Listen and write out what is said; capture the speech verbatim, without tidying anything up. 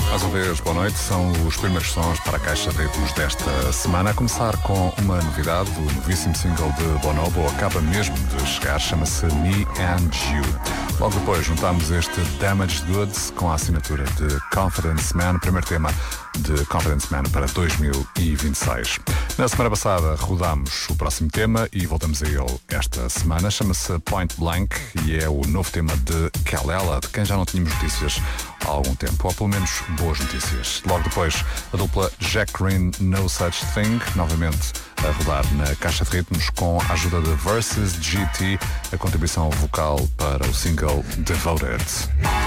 Mais uma vez, boa noite. São os primeiros sons para a caixa de ritmos desta semana. A começar com uma novidade, o novíssimo single de Bonobo acaba mesmo de chegar, chama-se Me and You. Logo depois juntámos este Damaged Goods com a assinatura de Confidence Man, primeiro tema de Confidence Man para dois mil e vinte e seis. Na semana passada rodámos o próximo tema e voltamos a ele esta semana. Chama-se Point Blank e é o novo tema de Kelela, de quem já não tínhamos notícias há algum tempo, ou pelo menos boas notícias. Logo depois, a dupla Jack Green, No Such Thing, novamente a rodar na caixa de ritmos com a ajuda de Versus G T, a contribuição vocal para o single Devoted.